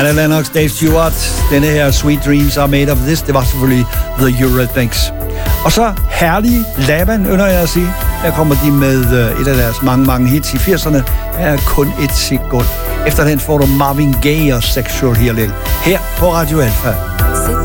Annie Lennox, Dave Stewart, denne her Sweet Dreams Are Made of This, det var selvfølgelig The Eurythmics. Og så herlige Laban, ynder jeg at sige. Her kommer de med et af deres mange hits i 80'erne. Her er kun et sekund. Efter den får du Marvin Gaye og Sexual Healing. Her på Radio Alpha.